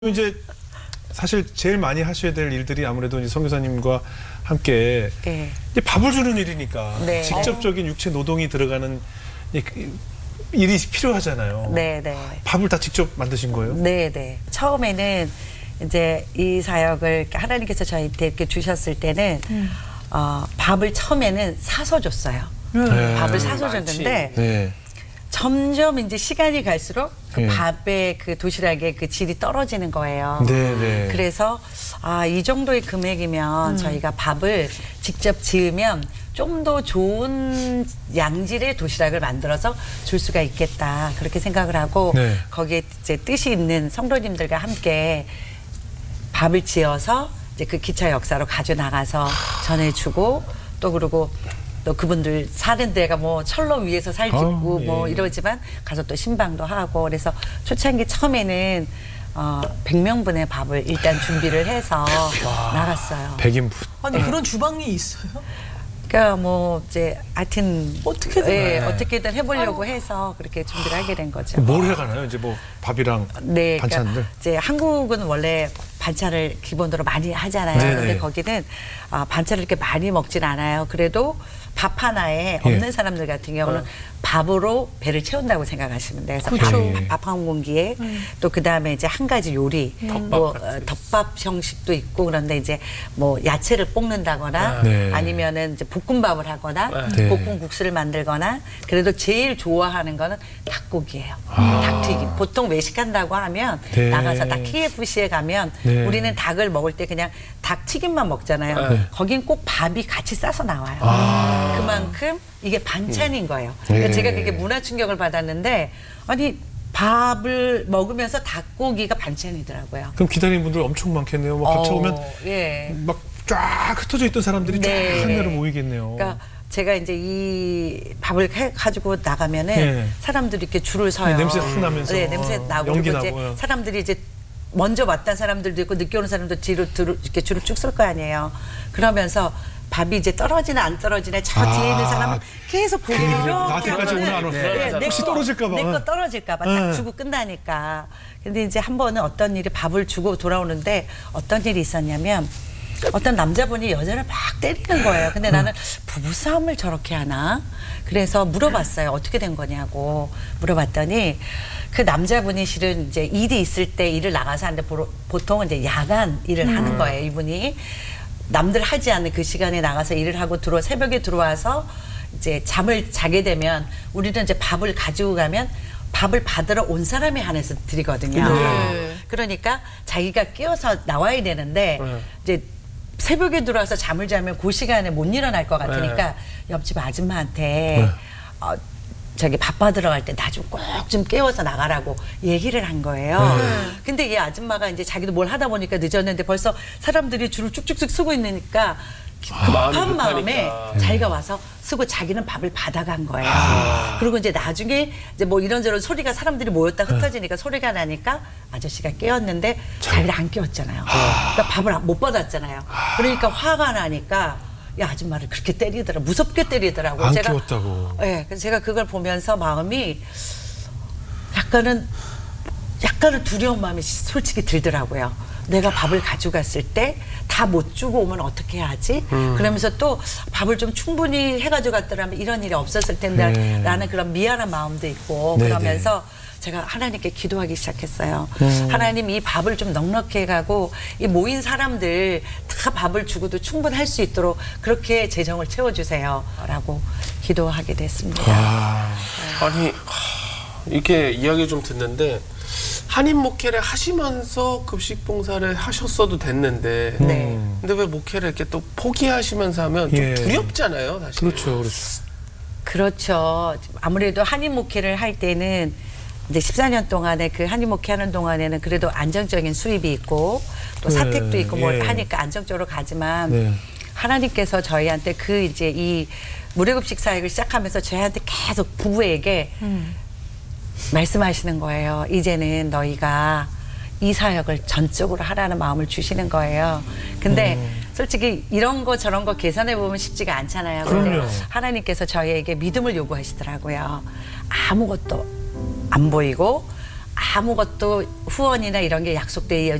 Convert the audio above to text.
이제 사실 제일 많이 하셔야 될 일들이 아무래도 이제 선교사님과 함께 네. 이제 밥을 주는 일이니까 네. 직접적인 육체 노동이 들어가는 일이 필요하잖아요. 네, 네. 밥을 다 직접 만드신 거예요? 네, 네. 처음에는 이제 이 사역을 하나님께서 저희한테 이렇게 주셨을 때는 밥을 처음에는 사서 줬어요. 네. 밥을 사서 줬는데 네. 점점 이제 시간이 갈수록 그 네. 밥의 그 도시락의 그 질이 떨어지는 거예요. 네, 네. 그래서 이 정도의 금액이면 저희가 밥을 직접 지으면 좀 더 좋은 양질의 도시락을 만들어서 줄 수가 있겠다. 그렇게 생각을 하고 네. 거기에 이제 뜻이 있는 성도님들과 함께 밥을 지어서 이제 그 기차 역사로 가져 나가서 전해주고 또 그러고 또 그분들 사는 데가 뭐 철로 위에서 살짓고 예. 뭐 이러지만 가서 또 신방도 하고 그래서 초창기 처음에는 100명분의 밥을 일단 준비를 해서 나갔어요. 100인분. 아니 그런 주방이 있어요? 그러니까 뭐 이제 하여튼 어떻게든. 예, 어떻게든 해보려고 해서 그렇게 준비를 하게 된 거죠. 뭘 해가나요? 이제 뭐 밥이랑 네, 반찬들? 그러니까 이제 한국은 원래 반찬을 기본으로 많이 하잖아요. 네네. 근데 거기는 반찬을 이렇게 많이 먹진 않아요. 그래도 밥 하나에 없는 예. 사람들 같은 경우는 밥으로 배를 채운다고 생각하시면 돼요. 그래서 그렇죠. 밥 한 공기에 또 그 다음에 이제 한 가지 요리, 뭐 덮밥 형식도 있고 그런데 이제 뭐 야채를 볶는다거나 네. 아니면은 이제 볶음밥을 하거나 네. 볶음국수를 만들거나 그래도 제일 좋아하는 거는 닭고기예요. 닭튀김. 보통 외식한다고 하면 네. 나가서 딱 KFC에 가면 네. 우리는 닭을 먹을 때 그냥 닭튀김만 먹잖아요. 네. 거긴 꼭 밥이 같이 싸서 나와요. 그만큼 이게 반찬인 거예요. 그러니까 네. 제가 그게 문화 충격을 받았는데 아니 밥을 먹으면서 닭고기가 반찬이더라고요. 그럼 기다리는 분들 엄청 많겠네요. 막 같이 오면 예. 막 쫙 흩어져 있던 사람들이 네. 쫙 하나로 모이겠네요. 그러니까 제가 이제 이 밥을 가지고 나가면은 네. 사람들이 이렇게 줄을 서요. 냄새 확 나면서. 네, 냄새 나고 연기 그리고 나고요. 이제 사람들이 이제 먼저 왔던 사람들도 있고 늦게 오는 사람도 뒤로 이렇게 줄을 쭉 설 거 아니에요. 그러면서 밥이 이제 떨어지나 안 떨어지나 저 뒤에 있는 사람은 계속 고개를 이렇게 나한테까지 오나 안 오나. 혹시 떨어질까 봐. 내 거 떨어질까 봐 딱 주고 끝나니까. 근데 이제 한 번은 어떤 일이 밥을 주고 돌아오는데 어떤 일이 있었냐면 어떤 남자분이 여자를 막 때리는 거예요. 근데 나는 부부싸움을 저렇게 하나? 그래서 물어봤어요. 어떻게 된 거냐고 물어봤더니 그 남자분이 실은 이제 일이 있을 때 일을 나가서 하는데 보통은 이제 야간 일을 하는 거예요. 이분이 남들 하지 않는 그 시간에 나가서 일을 하고 새벽에 들어와서 이제 잠을 자게 되면 우리는 이제 밥을 가지고 가면 밥을 받으러 온 사람이 한해서 드리거든요. 네. 그러니까 자기가 깨어서 나와야 되는데 이제 새벽에 들어와서 잠을 자면 그 시간에 못 일어날 것 같으니까 옆집 아줌마한테 저기 밥 받으러 갈 때 나 좀 꼭 좀 깨워서 나가라고 얘기를 한 거예요. 근데 이 아줌마가 이제 자기도 뭘 하다 보니까 늦었는데 벌써 사람들이 줄을 쭉쭉쭉 서고 있으니까 급한 마음에 자기가 와서 쓰고 자기는 밥을 받아간 거예요. 그리고 이제 나중에 이제 뭐 이런저런 소리가 사람들이 모였다 흩어지니까 소리가 나니까 아저씨가 깨웠는데 자기를 안 깨웠잖아요. 그러니까 밥을 못 받았잖아요. 그러니까 화가 나니까 야 아줌마를 그렇게 때리더라 무섭게 때리더라고. 안 깨웠다고. 네, 그래서 제가 그걸 보면서 마음이 약간은 두려운 마음이 솔직히 들더라고요. 내가 밥을 가져갔을 때 다 못 주고 오면 어떻게 하지? 그러면서 또 밥을 좀 충분히 해가지고 갔더라면 이런 일이 없었을 텐데 네. 라는 그런 미안한 마음도 있고 네네. 그러면서 제가 하나님께 기도하기 시작했어요. 하나님 이 밥을 좀 넉넉히 가고 이 모인 사람들 다 밥을 주고도 충분할 수 있도록 그렇게 재정을 채워주세요. 라고 기도하게 됐습니다. 아니 이렇게 이야기 좀 듣는데 한인 목회를 하시면서 급식 봉사를 하셨어도 됐는데 네. 근데 왜 목회를 이렇게 또 포기하시면서 하면 좀 예. 두렵잖아요 사실. 그렇죠. 그렇죠. 아무래도 한인 목회를 할 때는 이제 14년 동안에 그 한인 목회하는 동안에는 그래도 안정적인 수입이 있고 또 네, 사택도 있고 뭐 예. 하니까 안정적으로 가지만 네. 하나님께서 저희한테 그 이제 이 무료급식 사역을 시작하면서 저희한테 계속 부부에게 말씀하시는 거예요. 이제는 너희가 이 사역을 전적으로 하라는 마음을 주시는 거예요. 근데 솔직히 이런 거 저런 거 계산해 보면 쉽지가 않잖아요. 근데 그럼요. 하나님께서 저희에게 믿음을 요구하시더라고요. 아무것도 안 보이고 아무것도 후원이나 이런 게 약속돼